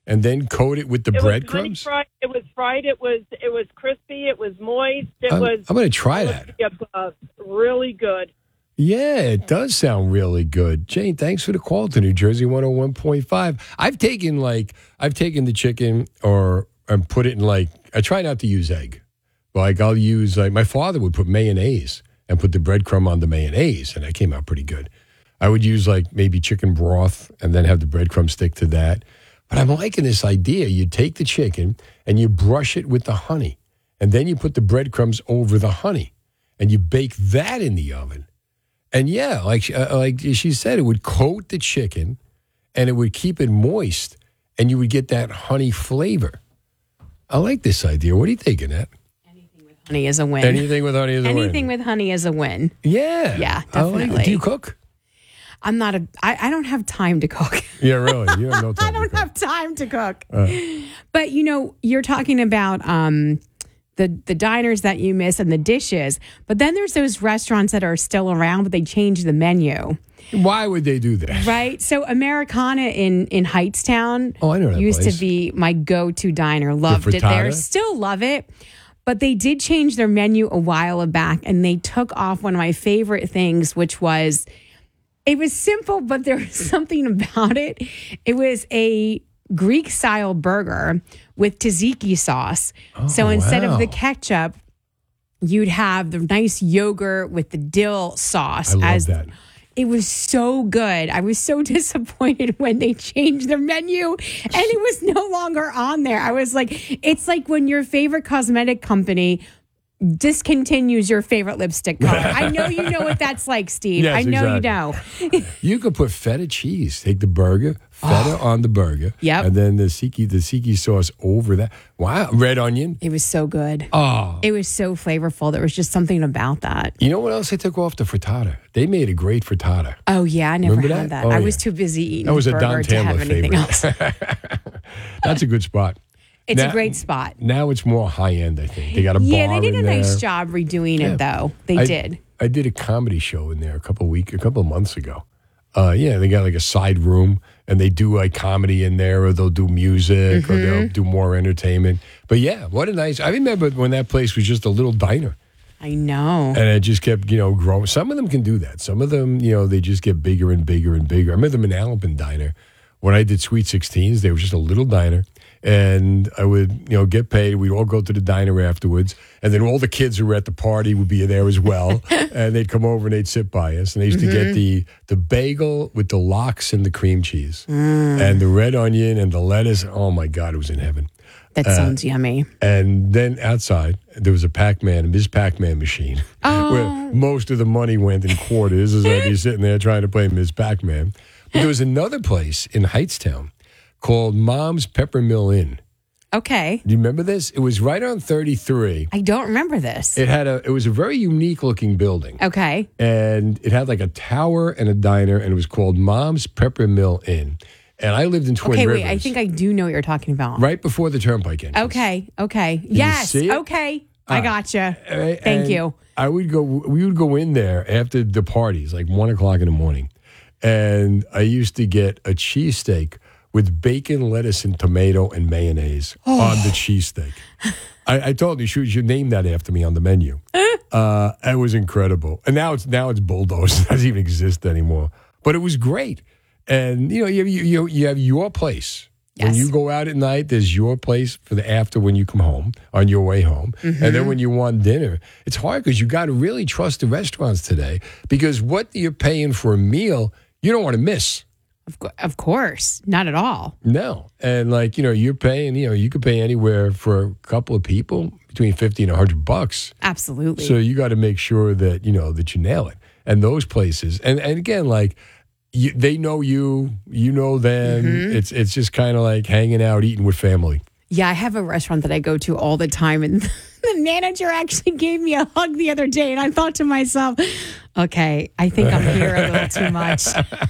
and then coat it with the breadcrumbs? It was fried. It was crispy. It was moist. I'm going to try that. Really good. Yeah, it does sound really good. Jane, thanks for the call to New Jersey 101.5. I've taken the chicken and put it in I try not to use egg. I'll use my father would put mayonnaise and put the breadcrumb on the mayonnaise, and that came out pretty good. I would use maybe chicken broth and then have the breadcrumb stick to that. But I'm liking this idea. You take the chicken and you brush it with the honey, and then you put the breadcrumbs over the honey, and you bake that in the oven. And yeah, like she said, it would coat the chicken, and it would keep it moist, and you would get that honey flavor. I like this idea. What are you thinking, Ed? Anything with honey is a win. Anything with honey is a win. Anything with honey is a win. Yeah. Yeah, definitely. Do you cook? I'm not I don't have time to cook. Yeah, really. You have no time. I don't have time to cook. But you're talking about the diners that you miss and the dishes. But then there's those restaurants that are still around, but they change the menu. Why would they do that? Right. So Americana in Hightstown I know that used place. to be my go-to diner. Loved it there. Still love it. But they did change their menu a while back, and they took off one of my favorite things, which was, it was simple, but there was something about it. It was a Greek-style burger with tzatziki sauce. So instead of the ketchup, you'd have the nice yogurt with the dill sauce. I love that. It was so good. I was so disappointed when they changed their menu and it was no longer on there. I was like, it's like when your favorite cosmetic company discontinues your favorite lipstick color. I know you know what that's like, Steve. Yes, I know exactly. you know. You could put feta cheese. Take the burger, feta on the burger. Yep. And then the tzatziki sauce over that. Wow. Red onion. It was so good. Oh. It was so flavorful. There was just something about that. You know what else they took off? The frittata. They made a great frittata. Oh, yeah. I never Remember had that. Oh, I yeah. was too busy eating that was a burger Don to have Tamler anything favorite. else. That's a good spot. It's a great spot. Now it's more high end, I think. They got a bar. Yeah, they did in a nice there. job redoing it, though. They did. I did a comedy show in there a couple of months ago. They got a side room, and they do comedy in there, or they'll do music, or they'll do more entertainment. But yeah, what a nice. I remember when that place was just a little diner. I know. And it just kept, growing. Some of them can do that. Some of them, they just get bigger and bigger and bigger. I remember the Manalapan Diner. When I did Sweet 16s, they were just a little diner. And I would, get paid. We'd all go to the diner afterwards. And then all the kids who were at the party would be there as well. And they'd come over and they'd sit by us. And they used to get the bagel with the lox and the cream cheese. And the red onion and the lettuce. Oh, my God, it was in heaven. That sounds yummy. And then outside, there was a Ms. Pac-Man machine. Where most of the money went in quarters. As I'd be sitting there trying to play Ms. Pac-Man. But there was another place in Hightstown called Mom's Peppermill Inn. Okay. Do you remember this? It was right on 33. I don't remember this. It was a very unique looking building. Okay. And it had a tower and a diner, and it was called Mom's Peppermill Inn. And I lived in Twin Rivers. Okay, wait, I think I do know what you're talking about. Right before the Turnpike entrance. Okay. Yes. see it? Okay. I gotcha. And Thank you. We would go in there after the parties, 1 o'clock in the morning. And I used to get a cheesesteak with bacon, lettuce, and tomato and mayonnaise on the cheesesteak. I told you, you should name that after me on the menu. It was incredible. And now it's bulldozed. It doesn't even exist anymore. But it was great. And, you have your place. Yes. When you go out at night, there's your place for the after when you come home, on your way home. And then when you want dinner, it's hard because you got to really trust the restaurants today because what you're paying for a meal, you don't want to miss. Of course. Not at all. No. And you're paying, you could pay anywhere for a couple of people between $50 and $100. Absolutely. So you got to make sure that, that you nail it. And those places. And again, they know you know them. It's just kind of hanging out, eating with family. Yeah, I have a restaurant that I go to all the time, and the manager actually gave me a hug the other day, and I thought to myself, okay, I think I'm here a little too much.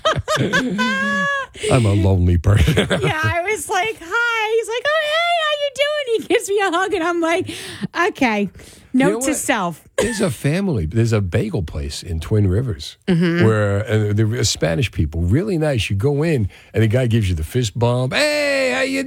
I'm a lonely person. Yeah, I was like, hi. He's like, oh, hey, how you doing? He gives me a hug, and I'm like, okay, note to self. There's a bagel place in Twin Rivers where they're Spanish people, really nice. You go in, and the guy gives you the fist bump. Hey, how you